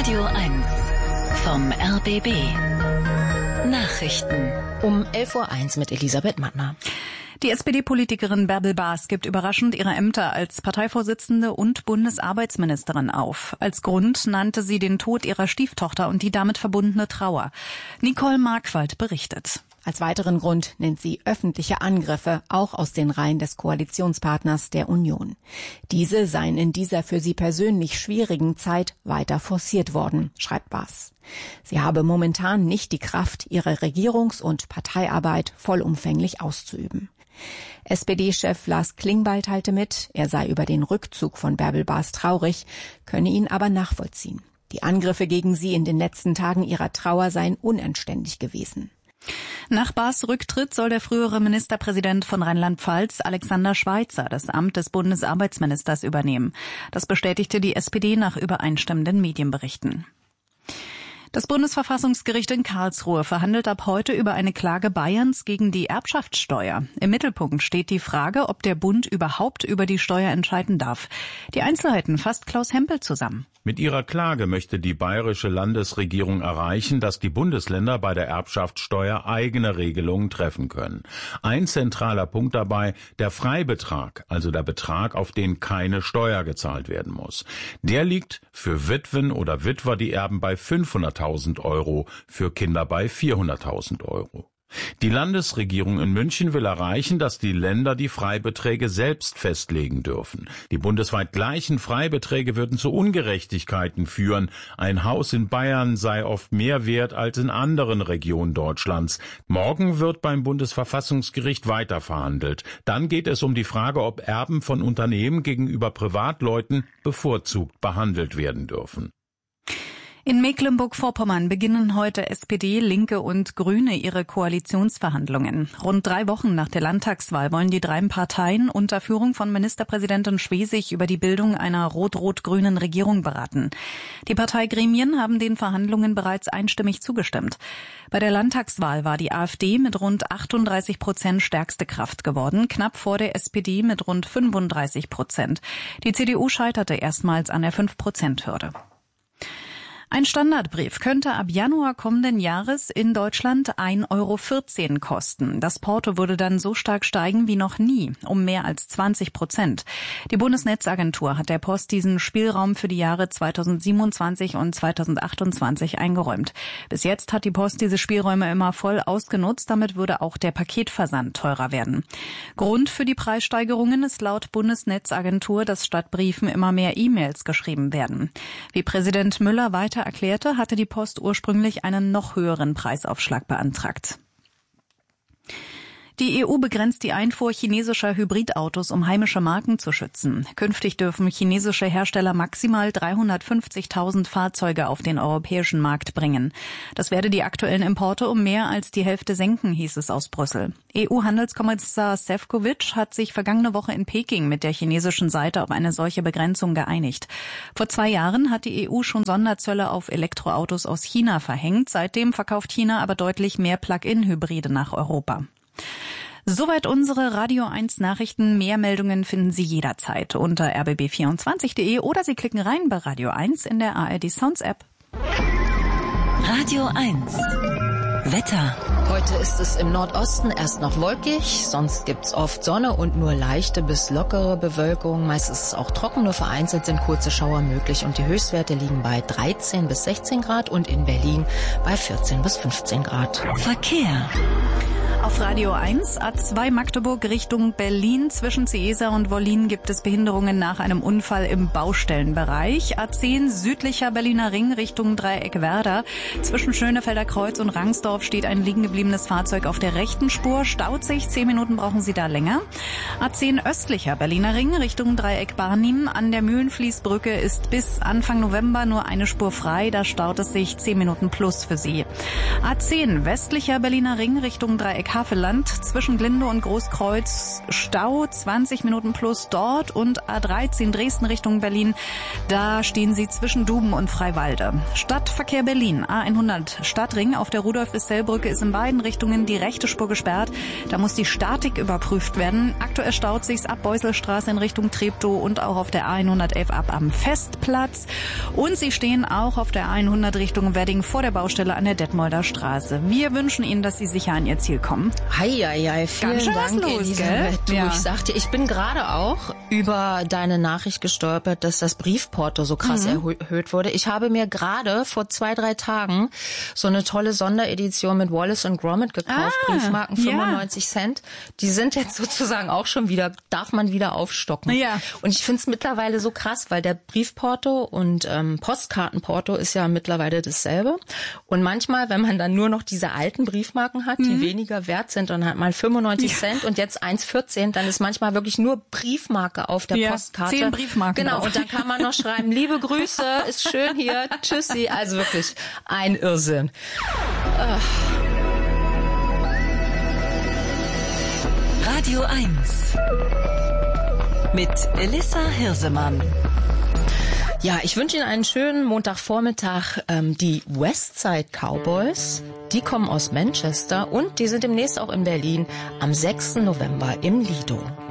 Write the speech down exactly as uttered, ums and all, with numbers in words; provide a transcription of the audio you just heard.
Radio eins vom R B B. Nachrichten. Um elf Uhr eins mit Elisabeth Mattner. Die S P D-Politikerin Bärbel Baas gibt überraschend ihre Ämter als Parteivorsitzende und Bundesarbeitsministerin auf. Als Grund nannte sie den Tod ihrer Stieftochter und die damit verbundene Trauer. Nicole Markwald berichtet. Als weiteren Grund nennt sie öffentliche Angriffe, auch aus den Reihen des Koalitionspartners der Union. Diese seien in dieser für sie persönlich schwierigen Zeit weiter forciert worden, schreibt Baas. Sie habe momentan nicht die Kraft, ihre Regierungs- und Parteiarbeit vollumfänglich auszuüben. S P D-Chef Lars Klingbeil teilte mit, er sei über den Rückzug von Bärbel Baas traurig, könne ihn aber nachvollziehen. Die Angriffe gegen sie in den letzten Tagen ihrer Trauer seien unanständig gewesen. Nach Baas Rücktritt soll der frühere Ministerpräsident von Rheinland-Pfalz, Alexander Schweitzer, das Amt des Bundesarbeitsministers übernehmen. Das bestätigte die S P D nach übereinstimmenden Medienberichten. Das Bundesverfassungsgericht in Karlsruhe verhandelt ab heute über eine Klage Bayerns gegen die Erbschaftssteuer. Im Mittelpunkt steht die Frage, ob der Bund überhaupt über die Steuer entscheiden darf. Die Einzelheiten fasst Klaus Hempel zusammen. Mit ihrer Klage möchte die bayerische Landesregierung erreichen, dass die Bundesländer bei der Erbschaftssteuer eigene Regelungen treffen können. Ein zentraler Punkt dabei, der Freibetrag, also der Betrag, auf den keine Steuer gezahlt werden muss. Der liegt für Witwen oder Witwer, die erben, bei fünfhunderttausend Euro, für Kinder bei vierhunderttausend Euro. Die Landesregierung in München will erreichen, dass die Länder die Freibeträge selbst festlegen dürfen. Die bundesweit gleichen Freibeträge würden zu Ungerechtigkeiten führen. Ein Haus in Bayern sei oft mehr wert als in anderen Regionen Deutschlands. Morgen wird beim Bundesverfassungsgericht weiter verhandelt. Dann geht es um die Frage, ob Erben von Unternehmen gegenüber Privatleuten bevorzugt behandelt werden dürfen. In Mecklenburg-Vorpommern beginnen heute S P D, Linke und Grüne ihre Koalitionsverhandlungen. Rund drei Wochen nach der Landtagswahl wollen die drei Parteien unter Führung von Ministerpräsidentin Schwesig über die Bildung einer rot-rot-grünen Regierung beraten. Die Parteigremien haben den Verhandlungen bereits einstimmig zugestimmt. Bei der Landtagswahl war die AfD mit rund achtunddreißig Prozent stärkste Kraft geworden, knapp vor der S P D mit rund fünfunddreißig Prozent. Die C D U scheiterte erstmals an der fünf Prozent Hürde. Ein Standardbrief könnte ab Januar kommenden Jahres in Deutschland ein Euro vierzehn kosten. Das Porto würde dann so stark steigen wie noch nie, um mehr als zwanzig Prozent. Die Bundesnetzagentur hat der Post diesen Spielraum für die Jahre zweitausendsiebenundzwanzig und zweitausendachtundzwanzig eingeräumt. Bis jetzt hat die Post diese Spielräume immer voll ausgenutzt, damit würde auch der Paketversand teurer werden. Grund für die Preissteigerungen ist laut Bundesnetzagentur, dass statt Briefen immer mehr E-Mails geschrieben werden. Wie Präsident Müller weiter erklärte, hatte die Post ursprünglich einen noch höheren Preisaufschlag beantragt. Die E U begrenzt die Einfuhr chinesischer Hybridautos, um heimische Marken zu schützen. Künftig dürfen chinesische Hersteller maximal dreihundertfünfzigtausend Fahrzeuge auf den europäischen Markt bringen. Das werde die aktuellen Importe um mehr als die Hälfte senken, hieß es aus Brüssel. E U-Handelskommissar Šefčovič hat sich vergangene Woche in Peking mit der chinesischen Seite auf eine solche Begrenzung geeinigt. Vor zwei Jahren hat die E U schon Sonderzölle auf Elektroautos aus China verhängt. Seitdem verkauft China aber deutlich mehr Plug-in-Hybride nach Europa. Soweit unsere Radio eins Nachrichten. Mehr Meldungen finden Sie jederzeit unter r b b vierundzwanzig punkt de oder Sie klicken rein bei Radio eins in der A R D Sounds App. Radio eins. Wetter. Heute ist es im Nordosten erst noch wolkig, sonst gibt's oft Sonne und nur leichte bis lockere Bewölkung. Meist ist es auch trocken, nur vereinzelt sind kurze Schauer möglich und die Höchstwerte liegen bei dreizehn bis sechzehn Grad und in Berlin bei vierzehn bis fünfzehn Grad. Verkehr. Auf Radio eins, A zwei Magdeburg Richtung Berlin. Zwischen Ciesa und Wollin gibt es Behinderungen nach einem Unfall im Baustellenbereich. A zehn südlicher Berliner Ring Richtung Dreieck Werder. Zwischen Schönefelder Kreuz und Rangsdorf steht ein liegen gebliebenes Fahrzeug auf der rechten Spur. Staut sich, zehn Minuten brauchen Sie da länger. A zehn östlicher Berliner Ring Richtung Dreieck Barnim. An der Mühlenfließbrücke ist bis Anfang November nur eine Spur frei. Da staut es sich zehn Minuten plus für Sie. A zehn westlicher Berliner Ring Richtung Dreieck Dreieck Havelland zwischen Glinde und Großkreuz Stau, zwanzig Minuten plus dort, und A dreizehn Dresden Richtung Berlin, da stehen Sie zwischen Duben und Freiwalde. Stadtverkehr Berlin, A hundert Stadtring auf der Rudolf-Wissell-Brücke ist in beiden Richtungen die rechte Spur gesperrt. Da muss die Statik überprüft werden. Aktuell staut sich's ab Beuselstraße in Richtung Treptow und auch auf der A hundertelf ab am Festplatz. Und Sie stehen auch auf der A hundert Richtung Wedding vor der Baustelle an der Detmolder Straße. Wir wünschen Ihnen, dass Sie sicher an Ihr Ziel kommen. Heieiei, vielen Ganz schön Dank, was los, Elisabeth. Du, ja. Ich sagte, ich bin gerade auch über deine Nachricht gestolpert, dass das Briefporto so krass Mhm. erhöht wurde. Ich habe mir gerade vor zwei, drei Tagen so eine tolle Sonderedition mit Wallace und Gromit gekauft. Ah, Briefmarken ja. fünfundneunzig Cent. Die sind jetzt sozusagen auch schon wieder, darf man wieder aufstocken. Ja. Und ich finde es mittlerweile so krass, weil der Briefporto und ähm, Postkartenporto ist ja mittlerweile dasselbe. Und manchmal, wenn man dann nur noch diese alten Briefmarken hat, die weniger wert sind, dann hat man fünfundneunzig Cent und jetzt eins vierzehn, dann ist manchmal wirklich nur Briefmarke auf der Ja, Postkarte. zehn Briefmarken Genau, drauf. und dann kann man noch schreiben, liebe Grüße, ist schön hier, tschüssi. Also wirklich ein Irrsinn. Radio eins. Mit Elissa Hirsemann. Ja, ich wünsche Ihnen einen schönen Montagvormittag. Ähm, die Westside Cowboys, die kommen aus Manchester und die sind demnächst auch in Berlin am sechsten November im Lido.